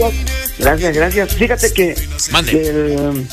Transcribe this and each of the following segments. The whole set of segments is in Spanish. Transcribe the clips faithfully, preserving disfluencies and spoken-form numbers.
Gracias, gracias. Fíjate que, que el,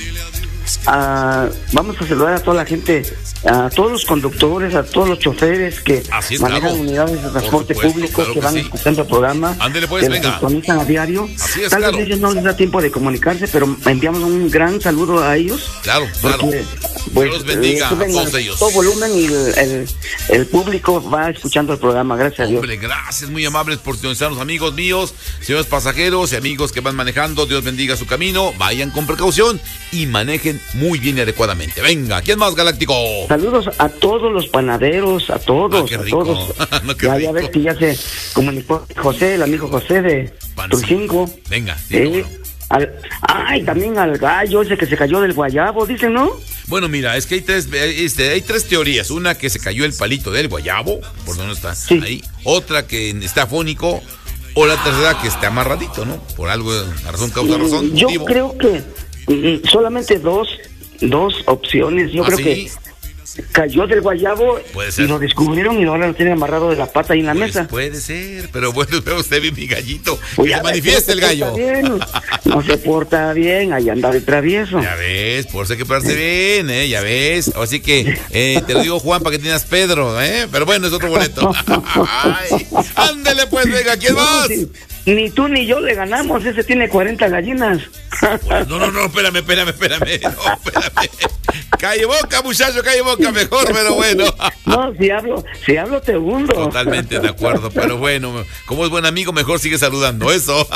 uh, vamos a saludar a toda la gente, a todos los conductores, a todos los choferes que es, manejan claro. unidades de transporte supuesto, público, claro que que van sí. escuchando el programa, Ándele pues, que venga. lo sintonizan a diario. Así es, Tal claro. vez ellos no les da tiempo de comunicarse, pero enviamos un gran saludo a ellos. Claro, claro. Porque, pues, Dios los bendiga eh, a todos ellos. Todo volumen y el, el, el público va escuchando el programa, gracias a Dios. Hombre, gracias, muy amables por sintonizarnos, amigos míos, señores pasajeros y amigos que van manejando. Dios bendiga su camino, vayan con precaución y manejen muy bien y adecuadamente. Venga, ¿quién más, Galáctico? Saludos a todos los panaderos, a todos, Ah, qué a rico. todos. No, qué ya, rico. ya ves que ya se comunicó José, el amigo José de Tulcingo. Venga, sí, Eh, cómo no. al, ay, también al gallo ese que se cayó del guayabo, dicen, ¿no? Bueno, mira, es que hay tres, este, hay tres teorías. Una, que se cayó el palito del guayabo, por donde está Sí. ahí. Otra, que está afónico. O la tercera, que está amarradito, ¿no? Por algo, la razón, causa, razón. Yo motivo. creo que mm, solamente dos, dos opciones. Yo ¿Ah, creo sí? que cayó del guayabo Puede ser. y lo descubrieron y ahora lo tienen amarrado de la pata ahí en la Pues mesa. puede ser, pero bueno, veo usted bien, mi gallito. Pues Que ya se ves, manifieste el no se gallo. porta bien, no se porta bien, ahí anda de travieso. Ya ves, por eso hay que pararse bien, ¿eh? Ya ves. Así que eh, te lo digo, Juan, para que tengas Pedro, ¿eh? Pero bueno, es otro boleto. Ay, ándele, pues, venga, ¿quién No, más? sí, ni tú ni yo le ganamos, ese tiene cuarenta gallinas. No, no, no, espérame, espérame, espérame. No, espérame. Calle boca, muchacho, calle boca, mejor, pero bueno. No, si hablo, si hablo te hundo. Totalmente de acuerdo, pero bueno, como es buen amigo, mejor sigue saludando, eso.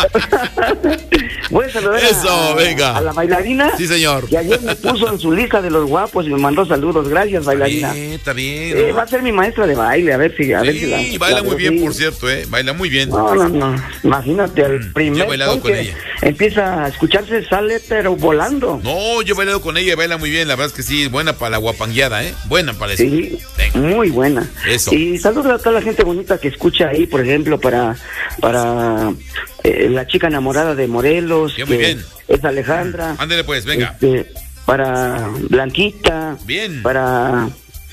Voy a saludar Eso, a, venga. a la bailarina. Sí, señor. Que ayer me puso en su lista de los guapos y me mandó saludos. Gracias, bailarina. Está bien, está bien. Eh, ¿no? va a ser mi maestra de baile, a ver si... A ver si Sí, la, baila la muy veo, bien, sí. por cierto, ¿eh? Baila muy bien. No, no, no. Imagínate, el Mm, yo he primer bailado son con que ella. empieza a escucharse, sale, pero volando. No, yo he bailado con ella, baila muy bien, la verdad es que sí, buena para la guapangueada, ¿eh? Buena para eso. Sí, Venga. muy buena. Eso. Y saludos a toda la gente bonita que escucha ahí, por ejemplo, para para eh, la chica enamorada de Morelos, Sí, muy que bien. es Alejandra. Ándele pues, venga. Este, para Blanquita. Bien. Para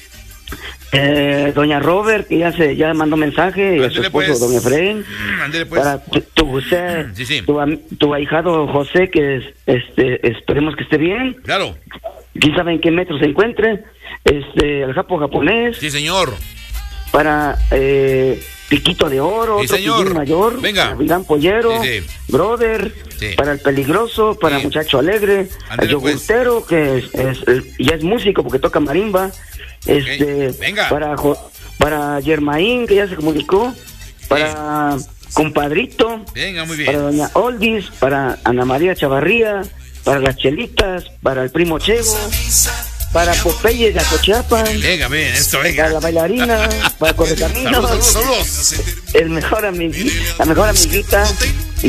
eh, doña Robert, que ya se ya mandó mensaje, y a su Ándele, esposo, pues. don Efraín. Mm, ándele, pues. Para tu, tu José, Sí, sí. Tu, am- tu ahijado José, que es, este esperemos que esté bien. Claro. Quién sabe en qué metro se encuentre. Este, el japo japonés. Sí, señor. Para eh, Piquito de Oro, Sí, otro señor. Piquín Mayor, Venga. para Vilán Pollero, Sí, sí. Brother, Sí. para el Peligroso, para Sí. Muchacho Alegre, Ándele, el pues. Yogurtero, que es, es- es- ya es músico porque toca marimba, este, Venga. para Jo- para Germaín, que ya se comunicó, para Compadrito, Venga, muy para bien. Doña Oldis, para Ana María Chavarría, para las Chelitas, para el Primo Chevo, para Popeye de Acochiapan, Venga, bien, esto, para venga. la bailarina, para Correcaminos, Saludos, saludos, saludos. el mejor amigui, la mejor amiguita